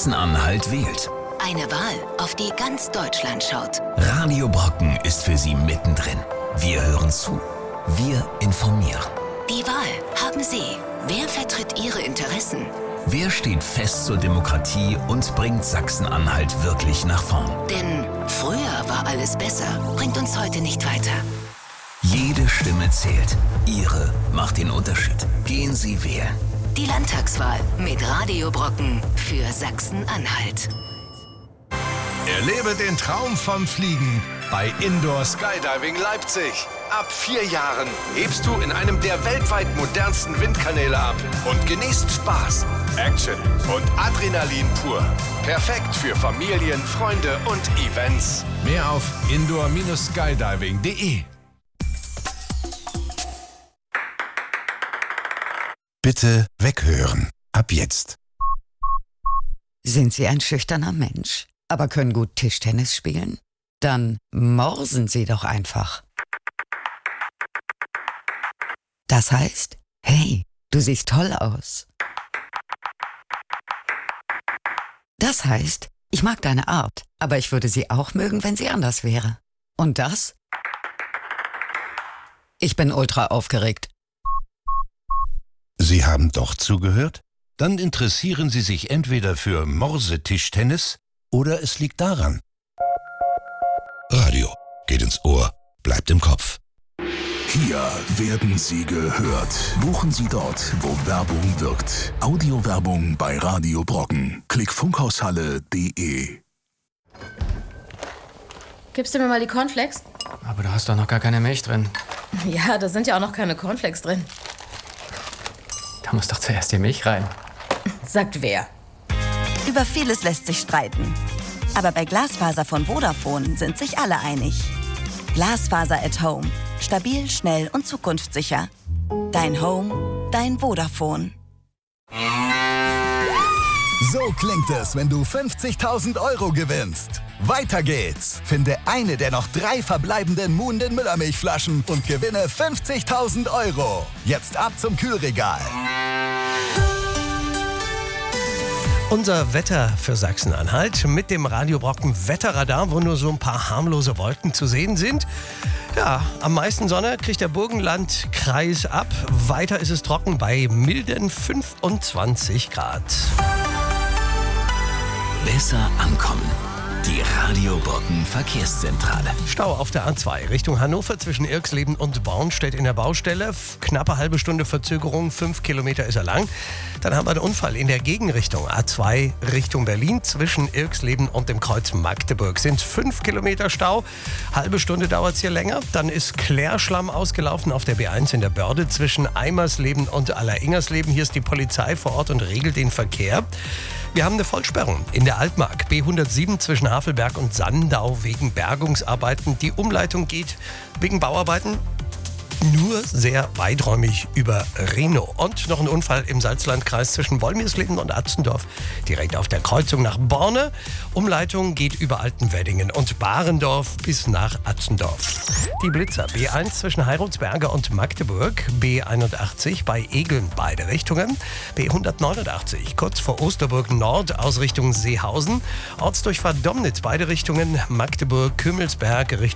Sachsen-Anhalt wählt. Eine Wahl, auf die ganz Deutschland schaut. Radio Brocken ist für Sie mittendrin. Wir hören zu. Wir informieren. Die Wahl haben Sie. Wer vertritt Ihre Interessen? Wer steht fest zur Demokratie und bringt Sachsen-Anhalt wirklich nach vorn? Denn früher war alles besser, bringt uns heute nicht weiter. Jede Stimme zählt. Ihre macht den Unterschied. Gehen Sie wählen. Die Landtagswahl mit Radio Brocken für Sachsen-Anhalt. Erlebe den Traum vom Fliegen bei Indoor Skydiving Leipzig. Ab 4 Jahren hebst du in einem der weltweit modernsten Windkanäle ab und genießt Spaß, Action und Adrenalin pur. Perfekt für Familien, Freunde und Events. Mehr auf indoor-skydiving.de. Bitte weghören. Ab jetzt. Sind Sie ein schüchterner Mensch, aber können gut Tischtennis spielen? Dann morsen Sie doch einfach. Das heißt, hey, du siehst toll aus. Das heißt, ich mag deine Art, aber ich würde sie auch mögen, wenn sie anders wäre. Und das? Ich bin ultra aufgeregt. Sie haben doch zugehört? Dann interessieren Sie sich entweder für Morsetischtennis oder es liegt daran. Radio geht ins Ohr, bleibt im Kopf. Hier werden Sie gehört. Buchen Sie dort, wo Werbung wirkt. Audiowerbung bei Radio Brocken. Klick funkhaushalle.de. Gibst du mir mal die Cornflakes? Aber da hast doch noch gar keine Milch drin. Ja, da sind ja auch noch keine Cornflakes drin. Da muss doch zuerst die Milch rein. Sagt wer? Über vieles lässt sich streiten. Aber bei Glasfaser von Vodafone sind sich alle einig. Glasfaser at Home. Stabil, schnell und zukunftssicher. Dein Home, dein Vodafone. So klingt es, wenn du 50.000 € gewinnst. Weiter geht's. Finde eine der noch 3 verbleibenden Muhnden Müllermilchflaschen und gewinne 50.000 €. Jetzt ab zum Kühlregal. Unser Wetter für Sachsen-Anhalt mit dem Radio Brocken Wetterradar, wo nur so ein paar harmlose Wolken zu sehen sind. Ja, am meisten Sonne kriegt der Burgenlandkreis ab. Weiter ist es trocken bei milden 25 Grad. Besser ankommen. Die Radio Brocken Verkehrszentrale. Stau auf der A2 Richtung Hannover zwischen Irxleben und Born steht in der Baustelle. Knappe halbe Stunde Verzögerung, 5 Kilometer ist er lang. Dann haben wir einen Unfall in der Gegenrichtung. A2 Richtung Berlin zwischen Irxleben und dem Kreuz Magdeburg sind 5 Kilometer Stau. Halbe Stunde dauert es hier länger. Dann ist Klärschlamm ausgelaufen auf der B1 in der Börde zwischen Eimersleben und Alleringers-Leben. Hier ist die Polizei vor Ort und regelt den Verkehr. Wir haben eine Vollsperrung in der Altmark. B107 zwischen Havelberg und Sandau wegen Bergungsarbeiten. Die Umleitung geht wegen Bauarbeiten nur sehr weiträumig über Rhinow. Und noch ein Unfall im Salzlandkreis zwischen Wolmirsleben und Atzendorf, direkt auf der Kreuzung nach Borne. Umleitung geht über Altenweddingen und Barendorf bis nach Atzendorf. Die Blitzer B1 zwischen Heiratsberge und Magdeburg, B81 bei Egeln beide Richtungen, B189 kurz vor Osterburg Nord aus Richtung Seehausen, Ortsdurchfahrt Domnitz beide Richtungen, Magdeburg, Kümmelsberg Richtung